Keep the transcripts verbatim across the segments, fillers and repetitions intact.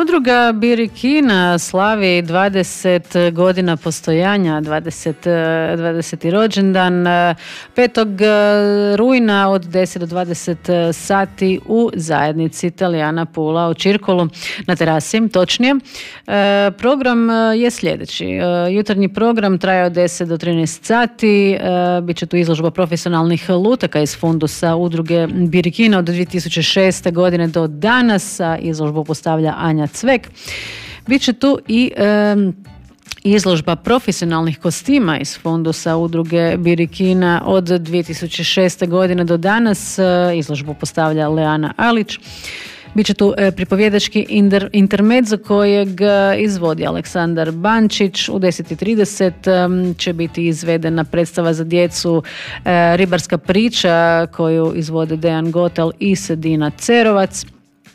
Udruga Birikina slavi dvadeset godina postojanja, dvadeset, dvadeseti rođendan, petog rujna od deset do dvadeset sati u zajednici Italijana Pula u Čirkolu na terasi, točnije. Program je sljedeći. Jutarnji program traje od deset do trinaest sati, bit će tu izložba profesionalnih lutaka iz fundusa Udruge Birikina od dvije tisuće šeste. godine do danas. Izložbu postavlja Anja Cvek. Biće tu i e, izložba profesionalnih kostima iz fundusa Udruge Birikina od dvije tisuće šeste. godine do danas. Izložbu postavlja Leana Alić. Biće tu e, pripovjedački inter, intermezzo kojeg izvodi Aleksandar Bančić. U deset i trideset e, će biti izvedena predstava za djecu e, Ribarska priča koju izvode Dejan Gotal i Sedina Cerovac.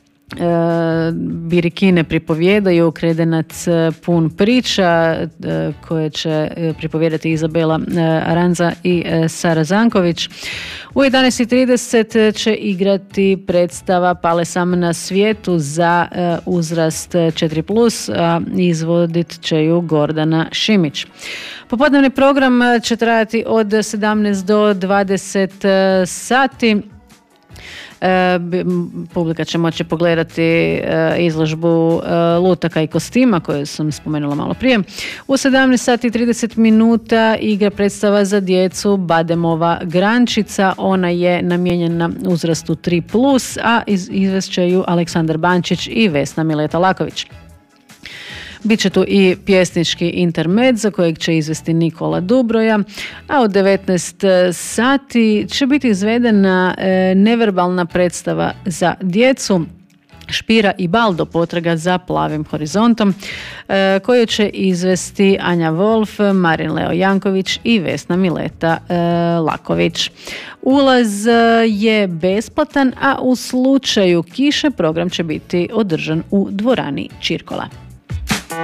Birikine pripovjedaju Kredenac pun priča koje će pripovjedati Izabela Aranza i Sara Zanković. U jedanaest i trideset će igrati predstava Pale sam na svijetu za uzrast četiri plus, a izvodit će ju Gordana Šimić. Popodnevni program će trajati od sedamnaest do dvadeset sati. E, publika će moći pogledati e, izložbu e, lutaka i kostima koju sam spomenula malo prije. U sedamnaest sati i trideset minuta igra predstava za djecu Bademova Grančica. Ona je namijenjena uzrastu tri plus, a iz, izvest će ju Aleksandar Bančić i Vesna Mileta Laković. Biće tu i pjesnički intermezzo kojeg će izvesti Nikola Dubroja, a od devetnaest sati će biti izvedena e, neverbalna predstava za djecu Špira i Baldo, potraga za plavim horizontom, e, koju će izvesti Anja Wolf, Marin Leo Janković i Vesna Mileta e, Laković. Ulaz je besplatan, a u slučaju kiše program će biti održan u dvorani Čirkola.